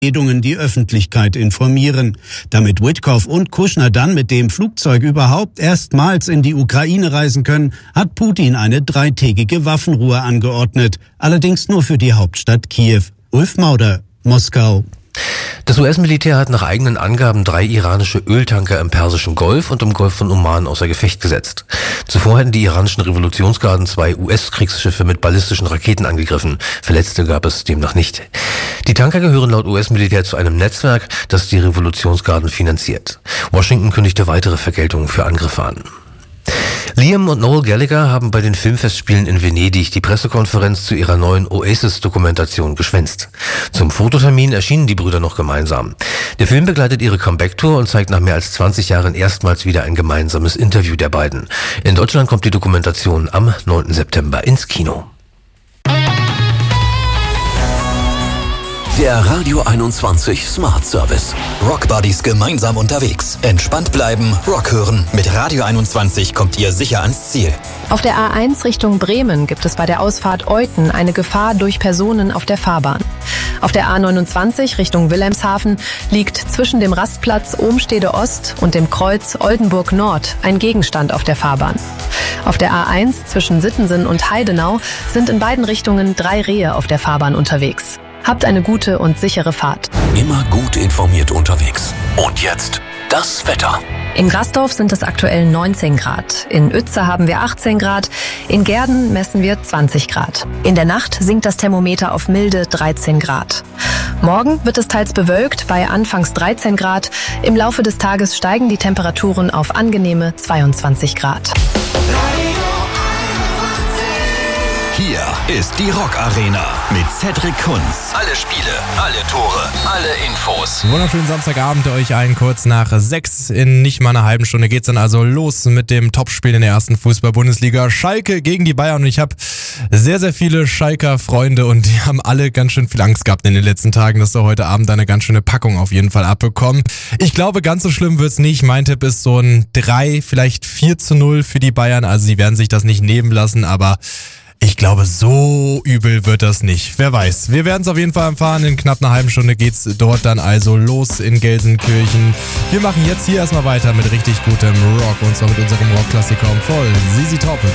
die Öffentlichkeit informieren. Damit Witkow und Kushner dann mit dem Flugzeug überhaupt erstmals in die Ukraine reisen können, hat Putin eine 3-tägige Waffenruhe angeordnet. Allerdings nur für die Hauptstadt Kiew. Ulf Mauder, Moskau. Das US-Militär hat nach eigenen Angaben 3 iranische Öltanker im Persischen Golf und im Golf von Oman außer Gefecht gesetzt. Zuvor hätten die iranischen Revolutionsgarden 2 US-Kriegsschiffe mit ballistischen Raketen angegriffen. Verletzte gab es demnach nicht. Die Tanker gehören laut US-Militär zu einem Netzwerk, das die Revolutionsgarden finanziert. Washington kündigte weitere Vergeltungen für Angriffe an. Liam und Noel Gallagher haben bei den Filmfestspielen in Venedig die Pressekonferenz zu ihrer neuen Oasis-Dokumentation geschwänzt. Zum Fototermin erschienen die Brüder noch gemeinsam. Der Film begleitet ihre Comeback-Tour und zeigt nach mehr als 20 Jahren erstmals wieder ein gemeinsames Interview der beiden. In Deutschland kommt die Dokumentation am 9. September ins Kino. Der Radio 21 Smart Service. Rock Buddies gemeinsam unterwegs. Entspannt bleiben, Rock hören. Mit Radio 21 kommt ihr sicher ans Ziel. Auf der A1 Richtung Bremen gibt es bei der Ausfahrt Euthen eine Gefahr durch Personen auf der Fahrbahn. Auf der A29 Richtung Wilhelmshaven liegt zwischen dem Rastplatz Ohmstede Ost und dem Kreuz Oldenburg Nord ein Gegenstand auf der Fahrbahn. Auf der A1 zwischen Sittensen und Heidenau sind in beiden Richtungen 3 Rehe auf der Fahrbahn unterwegs. Habt eine gute und sichere Fahrt. Immer gut informiert unterwegs. Und jetzt das Wetter. In Grasdorf sind es aktuell 19 Grad. In Uetze haben wir 18 Grad. In Gehrden messen wir 20 Grad. In der Nacht sinkt das Thermometer auf milde 13 Grad. Morgen wird es teils bewölkt bei anfangs 13 Grad. Im Laufe des Tages steigen die Temperaturen auf angenehme 22 Grad. Hier ist die Rock Arena mit Cedric Kunz. Alle Spiele, alle Tore, alle Infos. Wunderschönen Samstagabend euch allen. Kurz nach 6 in nicht mal einer halben Stunde geht's dann also los mit dem Topspiel in der ersten Fußball-Bundesliga. Schalke gegen die Bayern. Und ich habe sehr, sehr viele Schalker Freunde und die haben alle ganz schön viel Angst gehabt in den letzten Tagen, dass sie heute Abend eine ganz schöne Packung auf jeden Fall abbekommen. Ich glaube, ganz so schlimm wird's nicht. Mein Tipp ist so ein 3, vielleicht 4-0 für die Bayern. Also sie werden sich das nicht nehmen lassen, aber ich glaube, so übel wird das nicht. Wer weiß. Wir werden es auf jeden Fall erfahren. In knapp einer halben Stunde geht's dort dann also los in Gelsenkirchen. Wir machen jetzt hier erstmal weiter mit richtig gutem Rock und zwar mit unserem Rockklassiker voll ZZ Top.